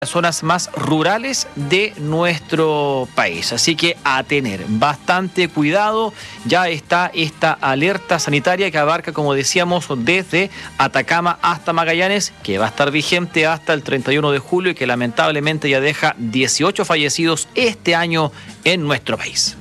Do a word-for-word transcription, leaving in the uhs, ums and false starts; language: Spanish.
zonas más rurales de nuestro país. Así que a tener bastante cuidado. Ya está esta alerta sanitaria que abarca, como decíamos, desde Atacama hasta Magallanes, que va a estar vigente hasta el treinta y uno de julio y que lamentablemente ya deja dieciocho fallecidos este año en nuestro país.